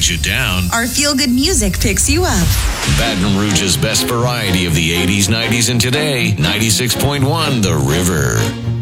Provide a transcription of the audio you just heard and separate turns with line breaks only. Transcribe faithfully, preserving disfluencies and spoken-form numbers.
drags you down,
our feel-good music picks you up.
Baton Rouge's best variety of the eighties, nineties, and today, ninety-six point one The River.